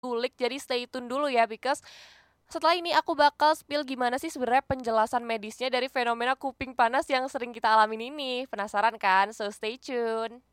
kulik, jadi stay tune dulu ya, because setelah ini aku bakal spill gimana sih sebenarnya penjelasan medisnya dari fenomena kuping panas yang sering kita alamin ini. Penasaran kan? So stay tune.